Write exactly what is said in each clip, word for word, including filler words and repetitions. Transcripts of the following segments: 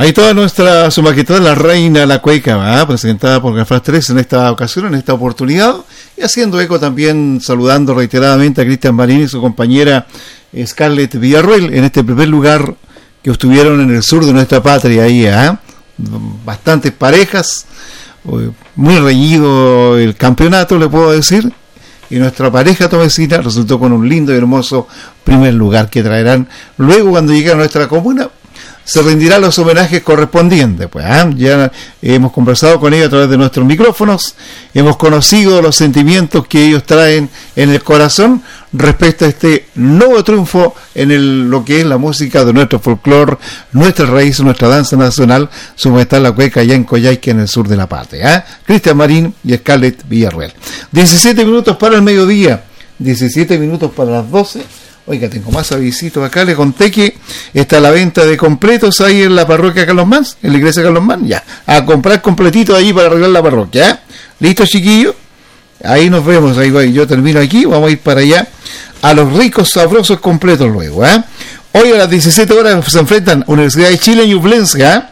Ahí toda nuestra su maquetada, La Reina La Cueca, ¿verdad? Presentada por Gafras tres en esta ocasión, en esta oportunidad, y haciendo eco también, saludando reiteradamente a Cristian Marín y su compañera Scarlett Villarroel, en este primer lugar que obtuvieron en el sur de nuestra patria, ahí, ¿eh? Bastantes parejas, muy reñido el campeonato, le puedo decir, y nuestra pareja tomecina resultó con un lindo y hermoso primer lugar que traerán luego cuando llegue a nuestra comuna. Se rendirán los homenajes correspondientes, pues ¿eh? Ya hemos conversado con ellos a través de nuestros micrófonos, hemos conocido los sentimientos que ellos traen en el corazón respecto a este nuevo triunfo en el, lo que es la música de nuestro folclore, nuestra raíz, nuestra danza nacional, su majestad la cueca allá en Coyhaique, en el sur de la patria. ¿eh? Cristian Marín y Scarlett Villarroel. diecisiete minutos para el mediodía, diecisiete minutos para las doce. Oiga, tengo más avisitos acá, le conté que está la venta de completos ahí en la parroquia Carlos Mans, en la iglesia Carlos Mans, ya, a comprar completito ahí para arreglar la parroquia, ¿eh? ¿Listo, chiquillos? Ahí nos vemos, ahí voy, yo termino aquí, vamos a ir para allá, a los ricos, sabrosos completos luego, ¿eh? Hoy a las diecisiete horas se enfrentan Universidad de Chile y Ñublense, ¿eh?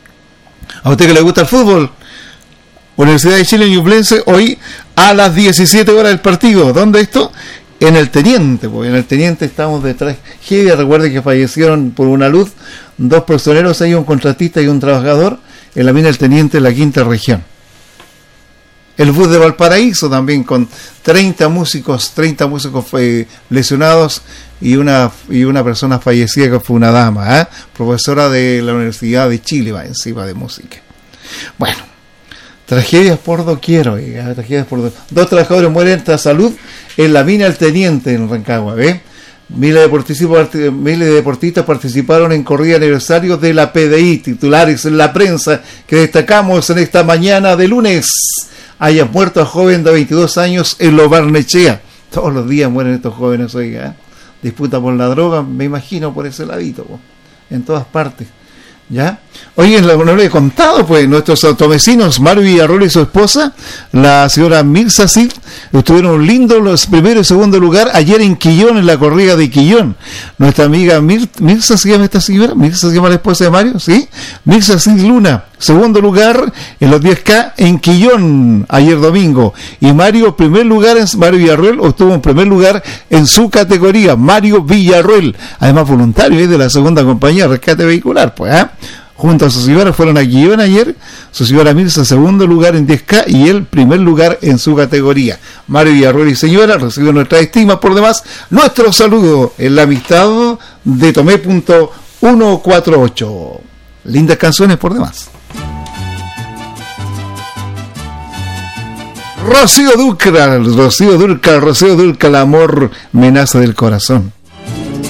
A usted que le gusta el fútbol, Universidad de Chile y Ñublense, hoy a las diecisiete horas el partido, ¿dónde esto? En el Teniente, porque en el Teniente estamos de tragedia. Recuerde que fallecieron por una luz dos personeros, hay un contratista y un trabajador en la mina del Teniente, en la quinta región. El bus de Valparaíso también con treinta músicos, treinta músicos eh, lesionados y una y una persona fallecida que fue una dama, ¿eh? Profesora de la Universidad de Chile, va encima de música. Bueno, tragedias por doquier, oiga, tragedias por doquier. Dos trabajadores mueren tras salud en la mina del Teniente en Rancagua, ¿ve? Miles de deportistas, miles de deportistas participaron en corrida aniversario de la P D I, titulares en la prensa que destacamos en esta mañana de lunes. Haya muerto a joven de veintidós años en Lo Barnechea. Todos los días mueren estos jóvenes, oiga, ¿eh? Disputa por la droga, me imagino por ese ladito, ¿no? En todas partes. ¿Ya? Oye, no lo he contado, pues nuestros autovecinos Mario Villarroel y su esposa, la señora Mirza Cid, estuvieron un lindo los primero y segundo lugar ayer en Quillón, en la corrida de Quillón. Nuestra amiga Mir, Mirza se llama esta señora, Mirza se llama la esposa de Mario, ¿sí? Mirza Cid Luna, segundo lugar en los diez K en Quillón ayer domingo, y Mario primer lugar, en Mario Villarroel obtuvo un primer lugar en su categoría, Mario Villarroel, además voluntario, ¿eh? De la segunda compañía Rescate Vehicular, pues, ¿eh? Junto a su señora fueron a Quillón ayer, su señora Mirza segundo lugar en diez K y él primer lugar en su categoría. Mario Villarroel y señora reciben nuestra estima, por demás, nuestro saludo en la amistad de Tomé punto ciento cuarenta y ocho. Lindas canciones por demás. Rocío Dúrcal, Rocío Dúrcal, Rocío Dúrcal, amor, menaza del corazón.